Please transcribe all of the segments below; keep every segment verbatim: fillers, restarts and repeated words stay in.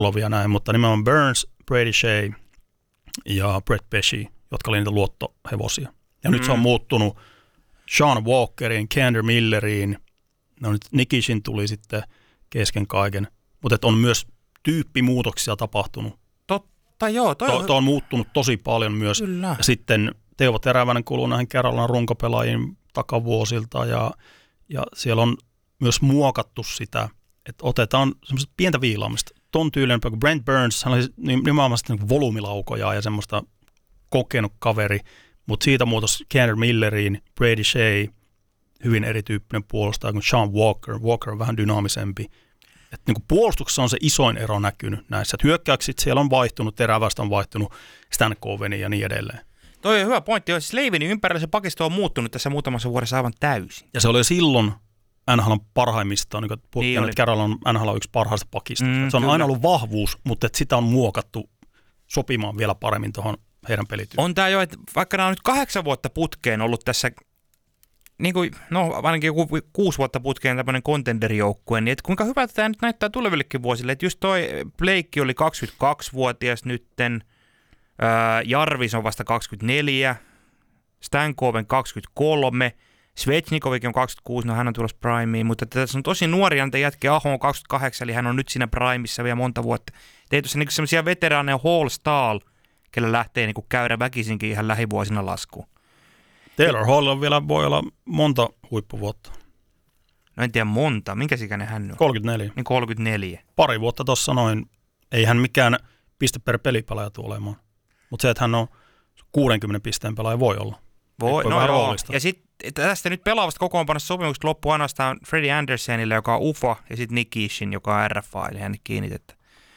lovia näin, mutta nimenomaan Burns, Brady Shea ja Brett Pesci, jotka oli niitä luottohevosia. Ja mm. nyt se on muuttunut Sean Walkeriin, Kander Milleriin, no nyt Nikishin tuli sitten kesken kaiken, mutta on myös tyyppimuutoksia tapahtunut. Totta joo. Toi to, on... to on muuttunut tosi paljon myös. Kyllä. Ja sitten Teuvo Teräväinen kuuluu näihin Carolinan runkopelaajiin takavuosilta ja, ja siellä on myös muokattu sitä, että otetaan semmoista pientä viilaamista. Ton tyylinen kuin Brent Burns, hän oli nimenomaan niin volyymilaukoja ja semmoista kokenut kaveri, mutta siitä muutos Kander Milleriin, Brady Shea, hyvin erityyppinen puolustaja kuin Sean Walker. Walker on vähän dynaamisempi. Et niin kuin puolustuksessa on se isoin ero näkynyt näissä. Et hyökkäykset siellä on vaihtunut, Terävästä on vaihtunut, Stan Covenin ja niin edelleen. Toi on hyvä pointti. Slavinin ympärillä se pakisto on muuttunut tässä muutamassa vuodessa aivan täysin. Ja se oli silloin N H L:n parhaimmista, niin puhuttiin, niin että Carolina on N H L yksi parhaista pakista. Mm, se on kyllä. aina ollut vahvuus, mutta että sitä on muokattu sopimaan vielä paremmin tuohon heidän pelityyliin. On tämä jo, että vaikka nämä on nyt kahdeksan vuotta putkeen ollut tässä, niin kuin, no ainakin joku kuusi vuotta putkeen tämmöinen contenderijoukkue, niin että kuinka hyvä tämä nyt näyttää tulevillekin vuosille. Että just toi Blake oli kaksikymmentäkaksivuotias nytten, ää, Jarvis on vasta kaksikymmentäneljä, Stankoven kaksikymmentäkolme, Svechnikovkin on kaksikymmentäkuusi, no hän on tulossa primeen, mutta tässä on tosi nuoria näitä jätkiä, Aho on kaksikymmentäkahdeksan, eli hän on nyt siinä primissa vielä monta vuotta. Ei tuossa niinku sellaisia veteraaneja Hall Stahl, kellä lähtee niinku käydä väkisinkin ihan lähivuosina laskuun. Taylor Hall on vielä, voi olla monta huippuvuotta. No en tiedä monta, minkä ikäinen hän on? kolmekymmentäneljä. Niin kolmekymmentäneljä. Pari vuotta tuossa noin, ei hän mikään piste per pelipelaaja tule olemaan, mutta se, että hän on kuudenkymmenen pisteen pelaaja voi olla. Voi, voi no joo. roolista. Ja sitten tästä nyt pelaavasta kokoonpanosta sopimuksesta loppuu ainoastaan Freddie Andersonille, joka on U F A, ja sitten Nick Kishin, joka on R F A, eli hän kiinnitettä.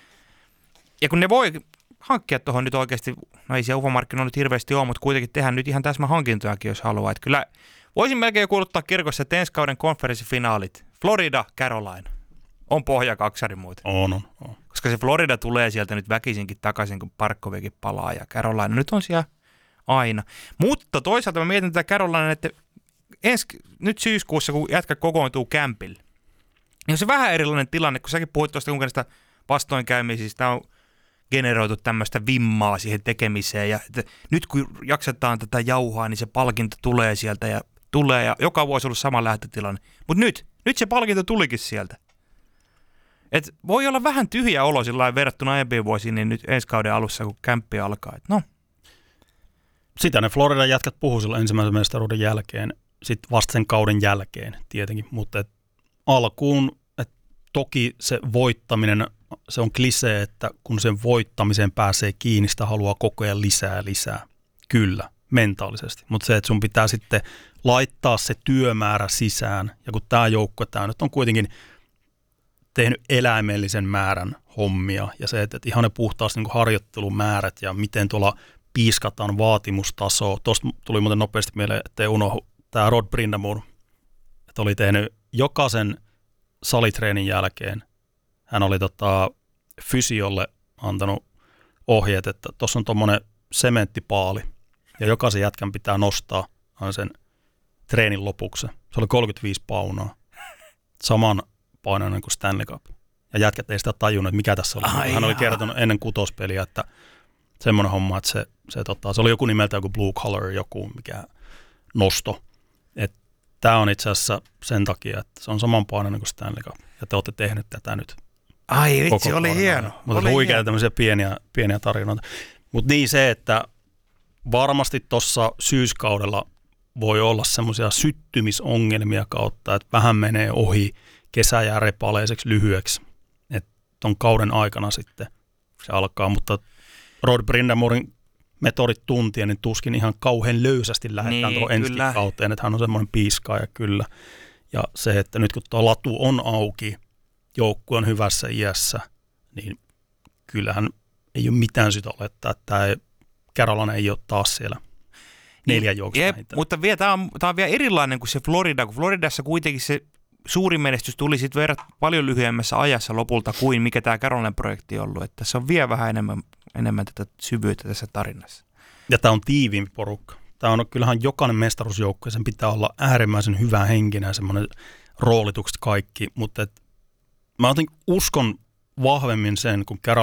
Ja kun ne voi hankkia tuohon nyt oikeasti, no ei siellä U F A-markkinoilla nyt hirveästi ole, mutta kuitenkin tehdään nyt ihan täsmä hankintojakin, jos haluaa. Että kyllä voisin melkein jo kuuluttaa kirkossa, että ensi kauden konferenssifinaalit, Florida, Carolina, on pohjakaksari muuten. On, on, on. Koska se Florida tulee sieltä nyt väkisinkin takaisin, kun Parkkovikin palaa, ja Carolina nyt on siellä aina. Mutta toisaalta mä mietin tätä Carolina, että ensi, nyt syyskuussa, kun jätkä kokoontuu kämpille, niin on se vähän erilainen tilanne, kun säkin puhuit tuosta, kuinka näistä vastoinkäymisistä on generoitu tämmöistä vimmaa siihen tekemiseen, ja nyt kun jaksetaan tätä jauhaa, niin se palkinto tulee sieltä ja tulee, ja joka vuosi on ollut sama lähtötilanne. Mutta nyt, nyt se palkinto tulikin sieltä. Et voi olla vähän tyhjä olo sillä verrattuna aiempiin vuosiin, niin nyt ensi kauden alussa, kun kämppi alkaa. Et no. Sitä ne Floridan jätkät puhuu silloin ensimmäisen mestaruuden jälkeen, sitten vasta sen kauden jälkeen tietenkin, mutta et alkuun, et toki se voittaminen, se on klisee, että kun sen voittamiseen pääsee kiinni, sitä haluaa koko ajan lisää lisää. Kyllä, mentaalisesti. Mutta se, että sun pitää sitten laittaa se työmäärä sisään, ja kun tämä joukko, tämä nyt on kuitenkin tehnyt eläimellisen määrän hommia, ja se, että ihan ne puhtaasti niin kuin harjoittelumäärät ja miten tuolla piiskataan vaatimustasoa. Tuosta tuli muuten nopeasti mieleen, ettei unohdu tämä Rod Brind'Amour, että oli tehnyt jokaisen salitreenin jälkeen, hän oli tota, fysiolle antanut ohjeet, että tuossa on tuommoinen sementtipaali, ja jokaisen jätkän pitää nostaa aina sen treenin lopuksi. Se oli kolmekymmentäviisi paunaa, saman painoinen kuin Stanley Cup. Ja jätkät ei sitä tajunnut, että mikä tässä oli. Ai hän jaa. Oli kertonut ennen kutospeliä, että semmoinen homma, että se, se, tota, se oli joku nimeltä joku blue collar, joku mikä nosto. Tämä on itse asiassa sen takia, että se on samanpainoinen kuin Stanley Cup. Ja te olette tehneet tätä nyt. Ai vitsi, oli korona. Hieno. Mutta huikeita tämmöisiä pieniä, pieniä tarinoita. Mutta niin se, että varmasti tuossa syyskaudella voi olla semmoisia syttymisongelmia kautta, että vähän menee ohi, kesä jää repaleiseksi lyhyeksi. Että ton kauden aikana sitten se alkaa, mutta Rod Brind'Amourin metodit tuntien, niin tuskin ihan kauhean löysästi lähdetään niin, tuohon ensi kauteen, että hän on semmoinen piiskaaja kyllä. Ja se, että nyt kun tuo latu on auki, joukkue on hyvässä iässä, niin kyllähän ei ole mitään syytä olettaa, että tämä Carolina ei ole taas siellä neljä joukosta. Mutta vielä, tämä, on, tämä on vielä erilainen kuin se Florida, kun Floridassa kuitenkin se suurin menestys tuli sitten verrat paljon lyhyemmässä ajassa lopulta kuin mikä tämä Carolinan projekti on ollut. Että tässä on vielä vähän enemmän, enemmän tätä syvyyttä tässä tarinassa. Ja tämä on tiiviimpi porukka. Tämä on kyllähän jokainen mestaruusjoukko ja sen pitää olla äärimmäisen hyvä henkinen ja semmoinen roolitukset kaikki. Mutta et, mä uskon vahvemmin sen, kun